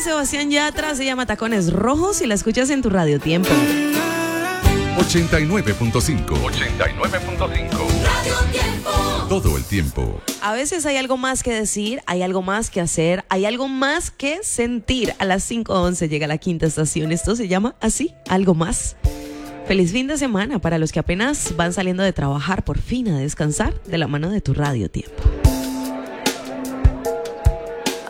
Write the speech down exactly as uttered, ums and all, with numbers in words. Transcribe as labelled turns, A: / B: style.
A: Sebastián Yatra, se llama Tacones Rojos y la escuchas en tu Radio Tiempo.
B: ochenta y nueve punto cinco.
C: ochenta y nueve punto cinco.
B: Radio Tiempo. Todo el tiempo.
A: A veces hay algo más que decir, hay algo más que hacer, hay algo más que sentir. A las cinco once llega la quinta estación. Esto se llama así, algo más. Feliz fin de semana para los que apenas van saliendo de trabajar, por fin a descansar de la mano de tu Radio Tiempo.